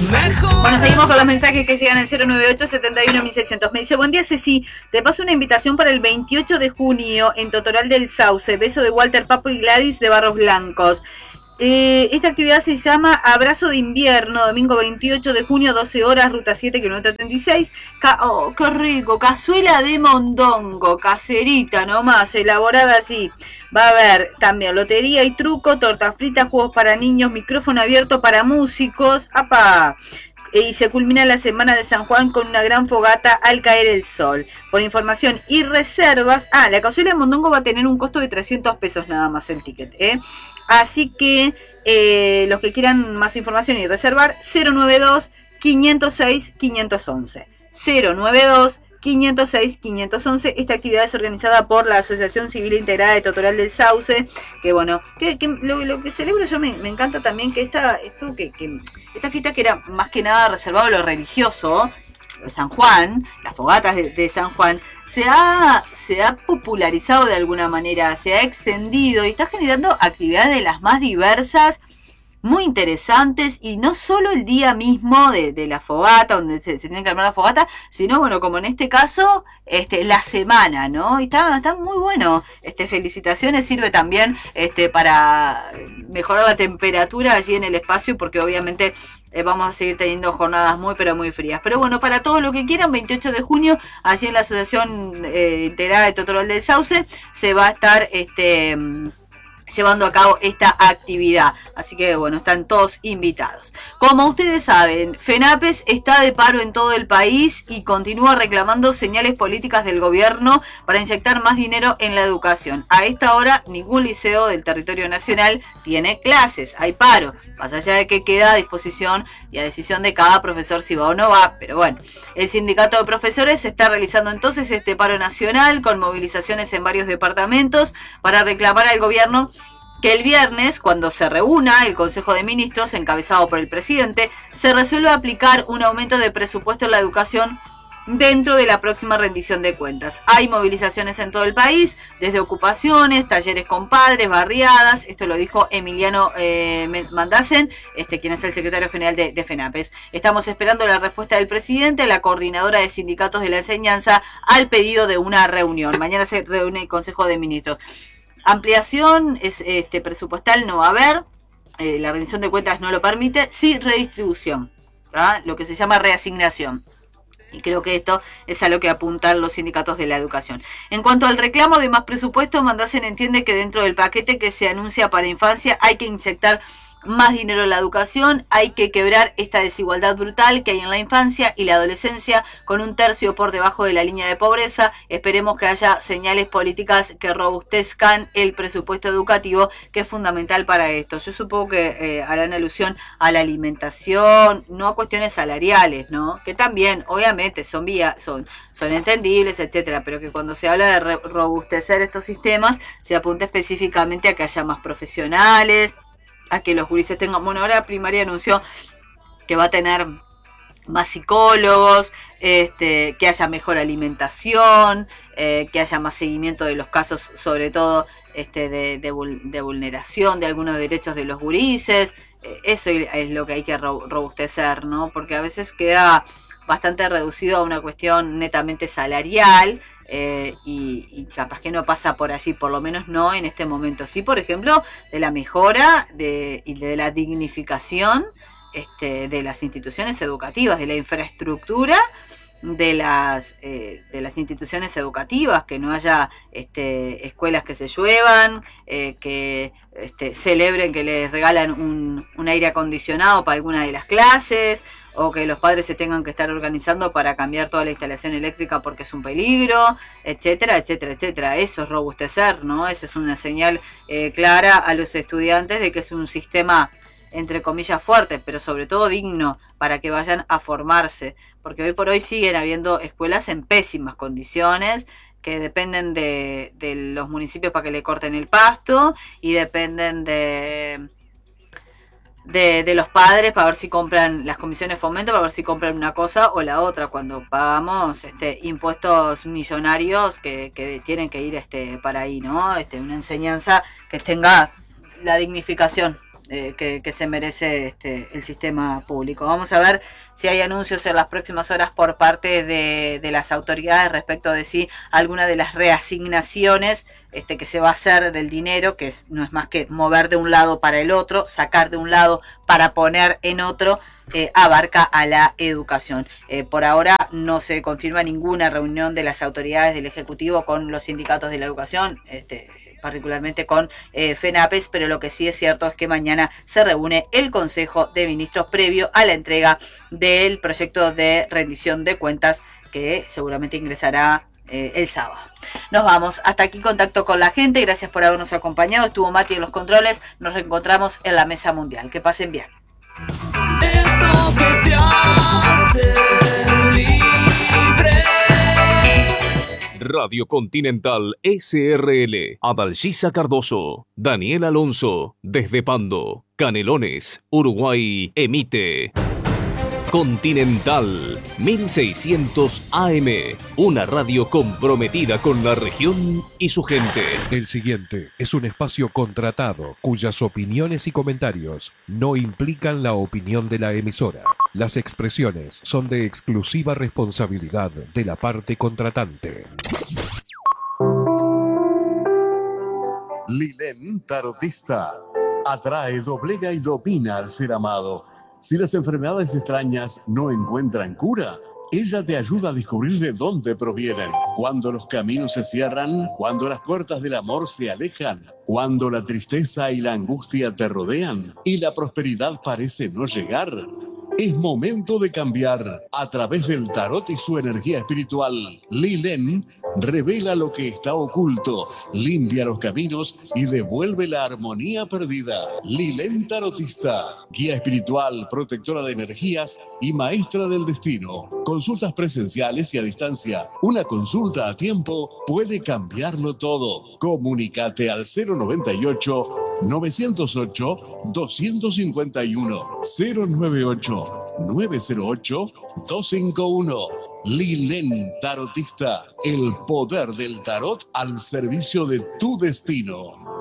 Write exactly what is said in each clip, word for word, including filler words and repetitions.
Bueno, seguimos con los mensajes que llegan al cero nueve ocho, setenta y uno, mil seiscientos. Me dice, buen día, Ceci. Te paso una invitación para el veintiocho de junio en Totoral del Sauce. Beso de Walter Papo y Gladys de Barros Blancos. Eh, esta actividad se llama Abrazo de Invierno, domingo veintiocho de junio, doce horas, ruta siete, kilómetro treinta y seis. Ca oh, qué rico, cazuela de mondongo, caserita nomás, elaborada así. Va a haber también lotería y truco, tortas fritas, juegos para niños, micrófono abierto para músicos. ¡Apa! Y se culmina la semana de San Juan con una gran fogata al caer el sol. Por información y reservas, ah, la cazuela de mondongo va a tener un costo de trescientos pesos nada más el ticket, ¿eh? Así que eh, los que quieran más información y reservar, cero nueve dos, quinientos seis, quinientos once. cero nueve dos, quinientos seis, quinientos once. Esta actividad es organizada por la Asociación Civil Integrada de Totoral del Sauce. Que bueno, que, que lo, lo que celebro yo me, me encanta también que esta, esto, que, que esta fiesta que era más que nada reservado a lo religioso, San Juan, las fogatas de, de San Juan, se ha, se ha popularizado de alguna manera, se ha extendido y está generando actividades de las más diversas, muy interesantes, y no solo el día mismo de, de la fogata, donde se, se tiene que armar la fogata, sino, bueno, como en este caso, este, la semana, ¿no? Y está, está muy bueno. Este, felicitaciones, sirve también este, para mejorar la temperatura allí en el espacio, porque obviamente eh, vamos a seguir teniendo jornadas muy, pero muy frías. Pero bueno, para todos los que quieran, veintiocho de junio, allí en la Asociación eh, Integrada de Totoral del Sauce, se va a estar este llevando a cabo esta actividad. Así que bueno, están todos invitados. Como ustedes saben, FENAPES está de paro en todo el país y continúa reclamando señales políticas del gobierno para inyectar más dinero en la educación. A esta hora, ningún liceo del territorio nacional tiene clases, hay paro, más allá de que queda a disposición y a decisión de cada profesor si va o no va. Pero bueno, el sindicato de profesores está realizando entonces este paro nacional con movilizaciones en varios departamentos para reclamar al gobierno que el viernes, cuando se reúna el Consejo de Ministros, encabezado por el presidente, se resuelva aplicar un aumento de presupuesto en la educación dentro de la próxima rendición de cuentas. Hay movilizaciones en todo el país, desde ocupaciones, talleres con padres, barriadas. Esto lo dijo Emiliano eh, Mandasen, este, quien es el secretario general de, de FENAPES. Estamos esperando la respuesta del presidente, la coordinadora de sindicatos de la enseñanza, al pedido de una reunión. Mañana se reúne el Consejo de Ministros. Ampliación es, este, presupuestal no va a haber, eh, la rendición de cuentas no lo permite, sí redistribución, ¿verdad? Lo que se llama reasignación. Y creo que esto es a lo que apuntan los sindicatos de la educación. En cuanto al reclamo de más presupuesto, Mandasen entiende que dentro del paquete que se anuncia para infancia hay que inyectar más dinero en la educación, hay que quebrar esta desigualdad brutal que hay en la infancia y la adolescencia, con un tercio por debajo de la línea de pobreza. Esperemos que haya señales políticas que robustezcan el presupuesto educativo, que es fundamental para esto. Yo supongo que eh, harán alusión a la alimentación, no a cuestiones salariales, ¿no? Que también, obviamente, son vía, son, son entendibles, etcétera, pero que cuando se habla de re robustecer estos sistemas, se apunta específicamente a que haya más profesionales, a que los gurises tengan, bueno, ahora primaria anunció que va a tener más psicólogos, este, que haya mejor alimentación, eh, que haya más seguimiento de los casos, sobre todo este, de, de, de vulneración de algunos derechos de los gurises. Eh, eso es lo que hay que robustecer, ¿no? Porque a veces queda bastante reducido a una cuestión netamente salarial. Eh, y, y capaz que no pasa por allí, por lo menos no en este momento. Sí, por ejemplo, de la mejora de, y de la dignificación este, de las instituciones educativas, de la infraestructura de las, eh, de las instituciones educativas, que no haya este, escuelas que se lluevan, eh, que este, celebren que les regalan un, un aire acondicionado para alguna de las clases, o que los padres se tengan que estar organizando para cambiar toda la instalación eléctrica porque es un peligro, etcétera, etcétera, etcétera. Eso es robustecer, ¿no? Esa es una señal eh, clara a los estudiantes de que es un sistema, entre comillas, fuerte, pero sobre todo digno, para que vayan a formarse. Porque hoy por hoy siguen habiendo escuelas en pésimas condiciones, que dependen de, de los municipios para que le corten el pasto, y dependen de... De, de los padres para ver si compran las comisiones de fomento, para ver si compran una cosa o la otra, cuando pagamos este impuestos millonarios que, que tienen que ir este para ahí, ¿no? Este, una enseñanza que tenga la dignificación eh, que, que se merece este, el sistema público. Vamos a ver si hay anuncios en las próximas horas por parte de, de las autoridades respecto de si alguna de las reasignaciones este, que se va a hacer del dinero, que es, no es más que mover de un lado para el otro, sacar de un lado para poner en otro, eh, abarca a la educación. Eh, por ahora no se confirma ninguna reunión de las autoridades del Ejecutivo con los sindicatos de la educación, este, particularmente con eh, FENAPES, pero lo que sí es cierto es que mañana se reúne el Consejo de Ministros previo a la entrega del proyecto de rendición de cuentas que seguramente ingresará eh, el sábado. Nos vamos. Hasta aquí Contacto con la Gente. Gracias por habernos acompañado. Estuvo Mati en los controles. Nos reencontramos en la Mesa Mundial. Que pasen bien. Eso que te hace libre. Radio Continental S R L, Adalgisa Cardoso, Daniel Alonso, desde Pando, Canelones, Uruguay, emite Continental mil seiscientos A M, una radio comprometida con la región y su gente. El siguiente es un espacio contratado cuyas opiniones y comentarios no implican la opinión de la emisora. Las expresiones son de exclusiva responsabilidad de la parte contratante. Lilén Tarotista atrae, doblega y domina al ser amado. Si las enfermedades extrañas no encuentran cura, ella te ayuda a descubrir de dónde provienen. Cuando los caminos se cierran, cuando las puertas del amor se alejan, cuando la tristeza y la angustia te rodean y la prosperidad parece no llegar, es momento de cambiar. A través del tarot y su energía espiritual, Lilén revela lo que está oculto, limpia los caminos y devuelve la armonía perdida. Lilén Tarotista, guía espiritual, protectora de energías y maestra del destino. Consultas presenciales y a distancia. Una consulta a tiempo puede cambiarlo todo. Comunícate al cero noventa y ocho, novecientos ocho, doscientos cincuenta y uno, cero noventa y ocho, nueve cero ocho, doscientos cincuenta y uno. Lilén Tarotista, el poder del tarot al servicio de tu destino.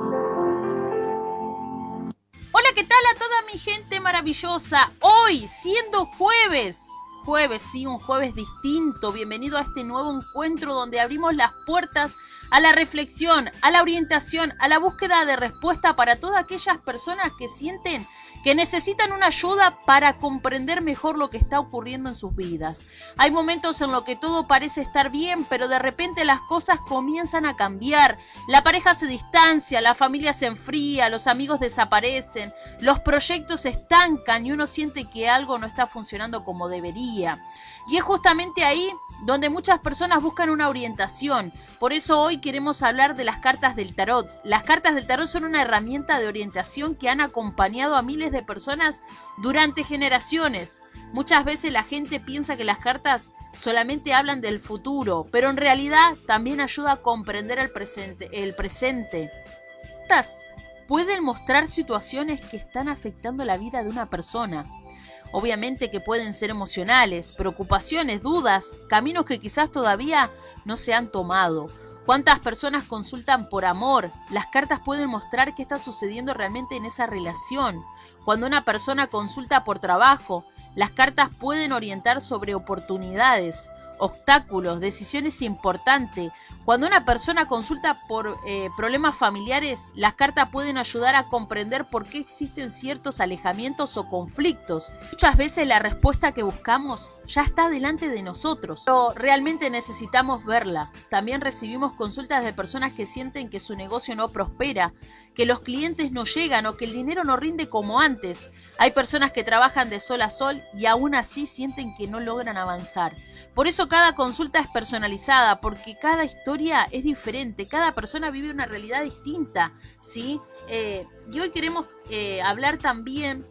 Hola, ¿qué tal a toda mi gente maravillosa? Hoy, siendo jueves, jueves, sí, un jueves distinto. Bienvenido a este nuevo encuentro donde abrimos las puertas a la reflexión, a la orientación, a la búsqueda de respuesta para todas aquellas personas que sienten que necesitan una ayuda para comprender mejor lo que está ocurriendo en sus vidas. Hay momentos en los que todo parece estar bien, pero de repente las cosas comienzan a cambiar. La pareja se distancia, la familia se enfría, los amigos desaparecen, los proyectos se estancan y uno siente que algo no está funcionando como debería. Y es justamente ahí donde muchas personas buscan una orientación. Por eso hoy queremos hablar de las cartas del tarot. Las cartas del tarot son una herramienta de orientación que han acompañado a miles de personas durante generaciones. Muchas veces la gente piensa que las cartas solamente hablan del futuro, pero en realidad también ayuda a comprender el presente. El presente. Estas pueden mostrar situaciones que están afectando la vida de una persona. Obviamente que pueden ser emocionales, preocupaciones, dudas, caminos que quizás todavía no se han tomado. ¿Cuántas personas consultan por amor? Las cartas pueden mostrar qué está sucediendo realmente en esa relación. Cuando una persona consulta por trabajo, las cartas pueden orientar sobre oportunidades, obstáculos, decisiones importantes. Cuando una persona consulta por eh, problemas familiares, las cartas pueden ayudar a comprender por qué existen ciertos alejamientos o conflictos. Muchas veces la respuesta que buscamos ya está delante de nosotros, pero realmente necesitamos verla. También recibimos consultas de personas que sienten que su negocio no prospera, que los clientes no llegan o que el dinero no rinde como antes. Hay personas que trabajan de sol a sol y aún así sienten que no logran avanzar. Por eso cada consulta es personalizada, porque cada historia es diferente, cada persona vive una realidad distinta, ¿sí? Eh, y hoy queremos eh, hablar también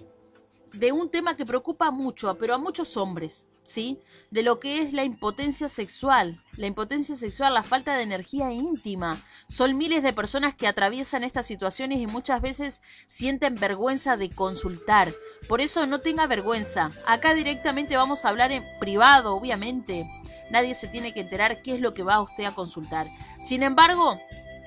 de un tema que preocupa mucho, pero a muchos hombres, ¿sí? De lo que es la impotencia sexual. La impotencia sexual, la falta de energía íntima. Son miles de personas que atraviesan estas situaciones y muchas veces sienten vergüenza de consultar. Por eso no tenga vergüenza. Acá directamente vamos a hablar en privado, obviamente. Nadie se tiene que enterar qué es lo que va usted a consultar. Sin embargo,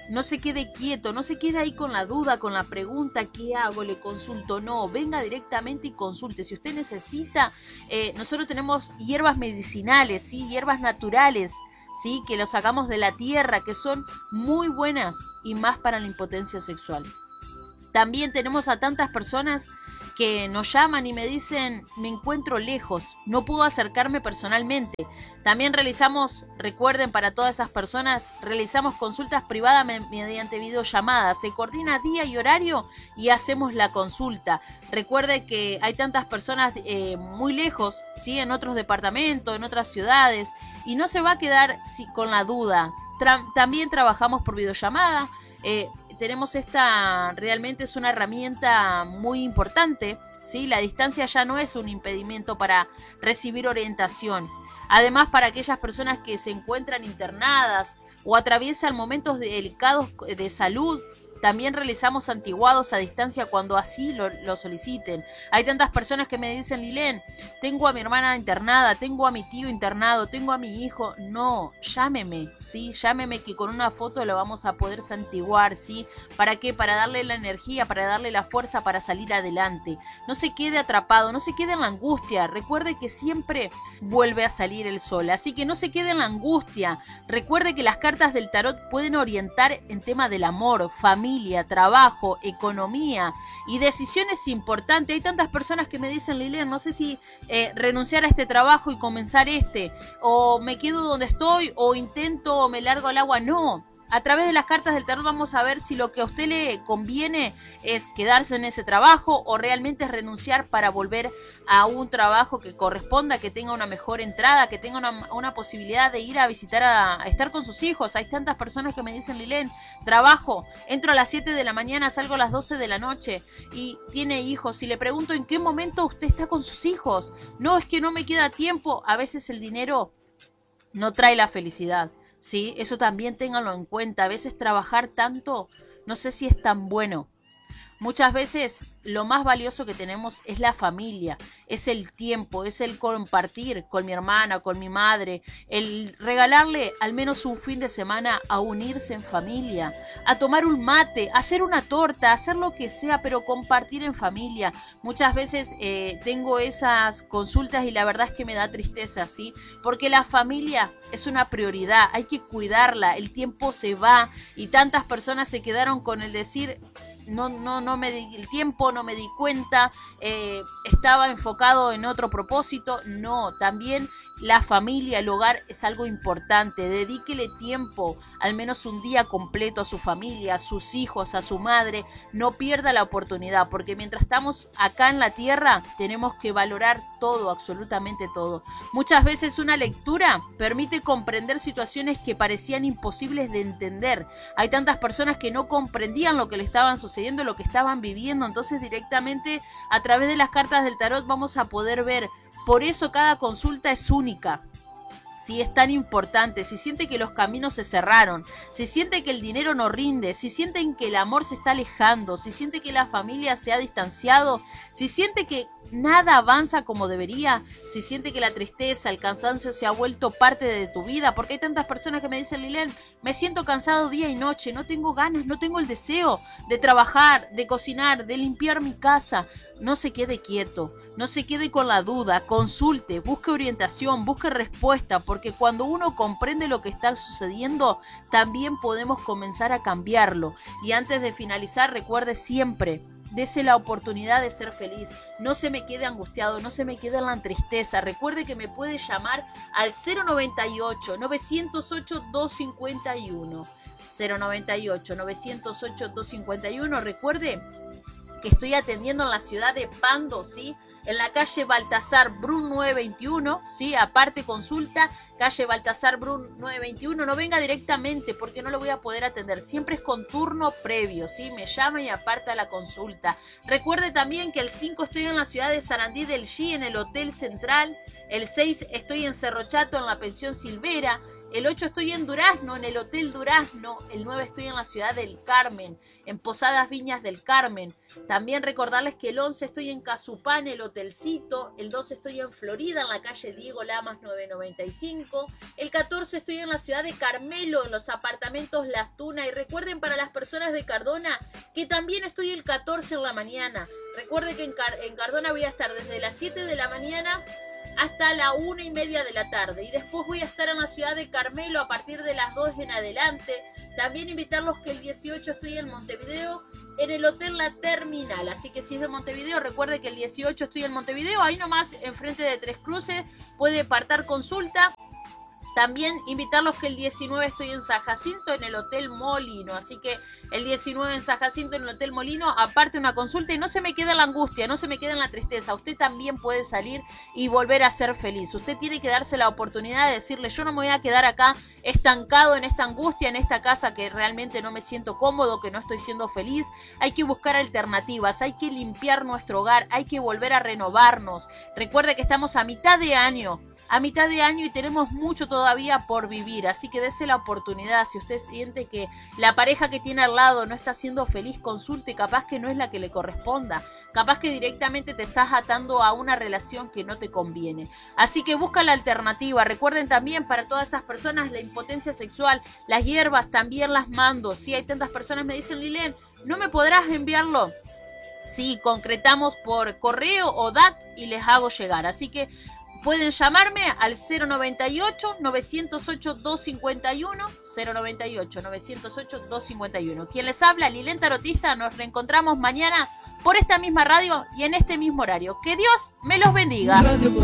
No se quede quieto, no se quede ahí con la duda, con la pregunta, ¿qué hago? ¿Le consulto? No, venga directamente y consulte. Si usted necesita, eh, nosotros tenemos hierbas medicinales, ¿sí? Hierbas naturales, ¿sí? Que los sacamos de la tierra, que son muy buenas y más para la impotencia sexual. También tenemos a tantas personas que nos llaman y me dicen, me encuentro lejos, no puedo acercarme personalmente. También realizamos, recuerden para todas esas personas, realizamos consultas privadas mediante videollamadas. Se coordina día y horario y hacemos la consulta. Recuerde que hay tantas personas eh, muy lejos, ¿sí? En otros departamentos, en otras ciudades, y no se va a quedar sí, con la duda. Tra- también trabajamos por videollamada. Eh, tenemos esta, realmente es una herramienta muy importante, ¿sí? La distancia ya no es un impedimento para recibir orientación. Además, para aquellas personas que se encuentran internadas o atraviesan momentos delicados de salud, también realizamos antiguados a distancia cuando así lo, lo soliciten. Hay tantas personas que me dicen, Lilén, tengo a mi hermana internada, tengo a mi tío internado, tengo a mi hijo. No, llámeme, ¿sí? Llámeme que con una foto lo vamos a poder santiguar, ¿sí? ¿Para qué? Para darle la energía, para darle la fuerza para salir adelante. No se quede atrapado, no se quede en la angustia. Recuerde que siempre vuelve a salir el sol, así que no se quede en la angustia. Recuerde que las cartas del tarot pueden orientar en tema del amor, familia, trabajo, economía y decisiones importantes. Hay tantas personas que me dicen, Lilian, no sé si eh, renunciar a este trabajo y comenzar este, o me quedo donde estoy, o intento, o me largo al agua. No, a través de las cartas del tarot vamos a ver si lo que a usted le conviene es quedarse en ese trabajo o realmente es renunciar para volver a un trabajo que corresponda, que tenga una mejor entrada, que tenga una, una posibilidad de ir a visitar, a, a estar con sus hijos. Hay tantas personas que me dicen, Lilén, trabajo, entro a las siete de la mañana, salgo a las doce de la noche y tiene hijos. Y le pregunto, ¿en qué momento usted está con sus hijos? No, es que no me queda tiempo. A veces el dinero no trae la felicidad. Sí, eso también ténganlo en cuenta. A veces trabajar tanto, no sé si es tan bueno. Muchas veces lo más valioso que tenemos es la familia, es el tiempo, es el compartir con mi hermana, con mi madre, el regalarle al menos un fin de semana a unirse en familia, a tomar un mate, a hacer una torta, a hacer lo que sea, pero compartir en familia. Muchas veces eh, tengo esas consultas y la verdad es que me da tristeza, ¿sí? Porque la familia es una prioridad, hay que cuidarla, el tiempo se va y tantas personas se quedaron con el decir... No, no, no me di el tiempo, no me di cuenta, eh, estaba enfocado en otro propósito. No, también la familia, el hogar es algo importante. Dedíquele tiempo, al menos un día completo a su familia, a sus hijos, a su madre. No pierda la oportunidad, porque mientras estamos acá en la tierra tenemos que valorar todo, absolutamente todo. Muchas veces una lectura permite comprender situaciones que parecían imposibles de entender. Hay tantas personas que no comprendían lo que le estaban sucediendo, lo que estaban viviendo. Entonces directamente a través de las cartas del tarot vamos a poder ver. Por eso cada consulta es única. Si es tan importante, si siente que los caminos se cerraron, si siente que el dinero no rinde, si sienten que el amor se está alejando, si siente que la familia se ha distanciado, si siente que nada avanza como debería, si siente que la tristeza, el cansancio se ha vuelto parte de tu vida, porque hay tantas personas que me dicen, Lilén, me siento cansado día y noche, no tengo ganas, no tengo el deseo de trabajar, de cocinar, de limpiar mi casa. No se quede quieto, no se quede con la duda, consulte, busque orientación, busque respuesta, porque cuando uno comprende lo que está sucediendo, también podemos comenzar a cambiarlo. Y antes de finalizar, recuerde siempre, dese la oportunidad de ser feliz, no se me quede angustiado, no se me quede en la tristeza. Recuerde que me puede llamar al cero noventa y ocho, novecientos ocho, doscientos cincuenta y uno, cero noventa y ocho, novecientos ocho, doscientos cincuenta y uno. Recuerde que estoy atendiendo en la ciudad de Pando, ¿sí? En la calle Baltasar Brun novecientos veintiuno, ¿sí? Aparte consulta, calle Baltasar Brun novecientos veintiuno. No venga directamente porque no lo voy a poder atender. Siempre es con turno previo, ¿sí? Me llama y aparta la consulta. Recuerde también que el cinco estoy en la ciudad de Sarandí del G, en el Hotel Central. El seis estoy en Cerro Chato, en la pensión Silvera. el ocho estoy en Durazno, en el Hotel Durazno. El nueve estoy en la ciudad del Carmen, en Posadas Viñas del Carmen. También recordarles que el once estoy en Casupá, en el Hotelcito. El doce estoy en Florida, en la calle Diego Lamas novecientos noventa y cinco. El catorce estoy en la ciudad de Carmelo, en los apartamentos Las Tunas. Y recuerden, para las personas de Cardona, que también estoy el catorce en la mañana. Recuerden que en, Car- en Cardona voy a estar desde las siete de la mañana hasta la una y media de la tarde. Y después voy a estar en la ciudad de Carmelo a partir de las dos en adelante. También invitarlos que el dieciocho estoy en Montevideo, en el Hotel La Terminal. Así que si es de Montevideo, recuerde que el dieciocho estoy en Montevideo. Ahí nomás, enfrente de Tres Cruces, puede apartar consulta. También invitarlos que el diecinueve estoy en San Jacinto, en el Hotel Molino. Así que el diecinueve en San Jacinto, en el Hotel Molino, aparte una consulta y no se me queda la angustia, no se me queda la tristeza. Usted también puede salir y volver a ser feliz. Usted tiene que darse la oportunidad de decirle: yo no me voy a quedar acá estancado en esta angustia, en esta casa que realmente no me siento cómodo, que no estoy siendo feliz. Hay que buscar alternativas, hay que limpiar nuestro hogar, hay que volver a renovarnos. Recuerde que estamos a mitad de año. A mitad de año y tenemos mucho todavía por vivir, así que dése la oportunidad. Si usted siente que la pareja que tiene al lado no está siendo feliz, consulte, capaz que no es la que le corresponda, capaz que directamente te estás atando a una relación que no te conviene. Así que busca la alternativa. Recuerden también, para todas esas personas, la impotencia sexual, las hierbas también las mando. Si hay tantas personas me dicen: Lilén, ¿no me podrás enviarlo? Sí, concretamos por correo o D A C y les hago llegar. Así que pueden llamarme al cero noventa y ocho, novecientos ocho, doscientos cincuenta y uno, cero noventa y ocho, novecientos ocho, doscientos cincuenta y uno. Quien les habla, Lilén Tarotista. Nos reencontramos mañana por esta misma radio y en este mismo horario. Que Dios me los bendiga. Radio